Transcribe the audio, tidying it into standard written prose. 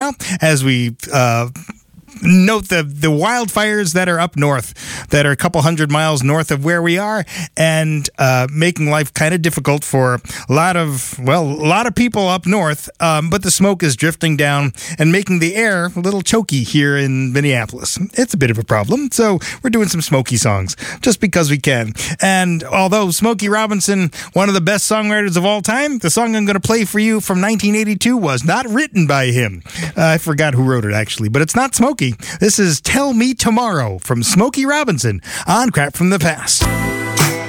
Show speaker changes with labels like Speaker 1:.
Speaker 1: now as we note the wildfires that are up north, that are a couple hundred miles north of where we are, and making life kind of difficult for a lot of people up north. But the smoke is drifting down and making the air a little choky here in Minneapolis. It's a bit of a problem, so we're doing some Smokey songs just because we can. And although Smokey Robinson, one of the best songwriters of all time, the song I'm going to play for you from 1982 was not written by him. I forgot who wrote it, actually, but it's not Smokey. This is Tell Me Tomorrow from Smokey Robinson on Crap from the Past.